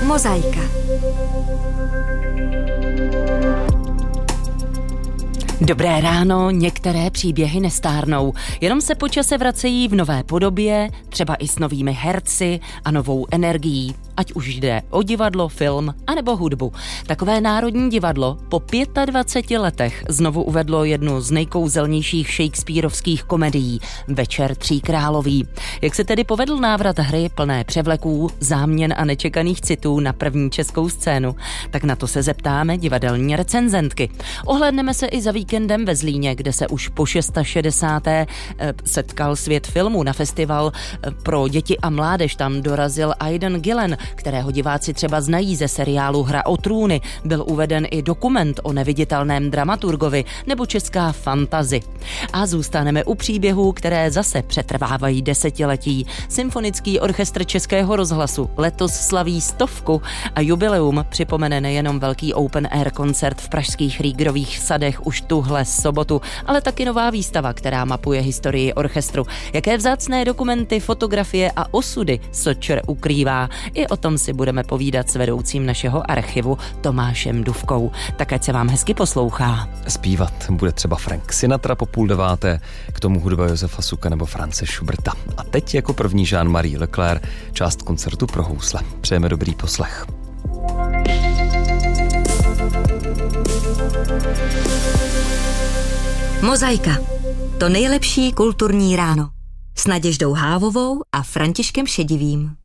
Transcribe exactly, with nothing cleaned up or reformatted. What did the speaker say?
Mozaika. Dobré ráno, některé příběhy nestárnou, jenom se po čase vracejí v nové podobě, třeba i s novými herci a novou energií. Ať už jde o divadlo, film anebo hudbu. Takové Národní divadlo po dvaceti pěti letech znovu uvedlo jednu z nejkouzelnějších shakespearovských komedií Večer tří královí. Jak se tedy povedl návrat hry plné převleků, záměn a nečekaných citů na první českou scénu? Tak na to se zeptáme divadelní recenzentky. Ohlédneme se i za víkendem ve Zlíně, kde se už po šedesáté šesté setkal svět filmu na festival pro děti a mládež. Tam dorazil Aidan Gillen, kterého diváci třeba znají ze seriálu Hra o trůny. Byl uveden i dokument o neviditelném dramaturgovi nebo česká fantasy. A zůstaneme u příběhů, které zase přetrvávají desetiletí. Symfonický orchestr Českého rozhlasu letos slaví stovku a jubileum připomene nejenom velký open air koncert v pražských Rýgrových sadech už tuhle sobotu, ale taky nová výstava, která mapuje historii orchestru. Jaké vzácné dokumenty, fotografie a osudy Sočr ukrývá. I o tom si budeme povídat s vedoucím našeho archivu Tomášem Dufkou. Tak ať se vám hezky poslouchá. Zpívat bude třeba Frank Sinatra po půl deváté, k tomu hudba Josefa Suka nebo France Schuberta. A teď jako první Jean-Marie Leclerc, část koncertu pro housle. Přejeme dobrý poslech. Mozaika. To nejlepší kulturní ráno. S Naděždou Hávovou a Františkem Šedivým.